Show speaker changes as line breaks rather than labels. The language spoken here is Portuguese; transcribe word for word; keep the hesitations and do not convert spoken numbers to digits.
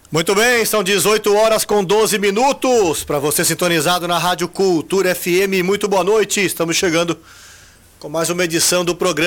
Muito bem, são dezoito horas com doze minutos, para você sintonizado na Rádio Cultura F M, muito boa noite, estamos chegando com mais uma edição do programa